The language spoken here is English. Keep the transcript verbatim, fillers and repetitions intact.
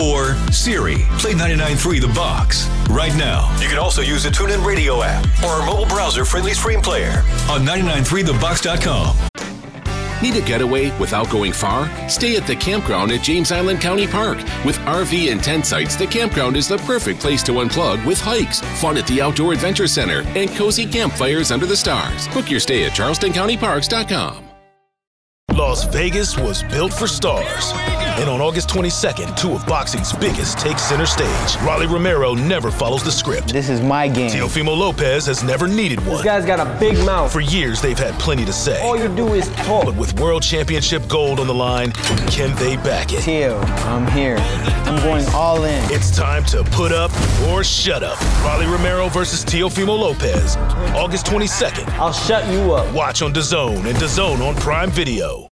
or Siri. Play ninety-nine point three The Box right now. You can also use the TuneIn Radio app or our mobile browser-friendly stream player on ninety-nine point three the box dot com. Need a getaway without going far? Stay at the campground at James Island County Park. With R V and tent sites, the campground is the perfect place to unplug with hikes, fun at the Outdoor Adventure Center, and cozy campfires under the stars. Book your stay at charleston county parks dot com. Las Vegas was built for stars. And on August twenty-second, two of boxing's biggest take center stage. Rolly Romero never follows the script. This is my game. Teofimo Lopez has never needed one. This guy's got a big mouth. For years, they've had plenty to say. All you do is talk. But with World Championship gold on the line, can they back it? Teo, I'm here. I'm going all in. It's time to put up or shut up. Rolly Romero versus Teofimo Lopez. August twenty-second. I'll shut you up. Watch on DAZN and DAZN on Prime Video.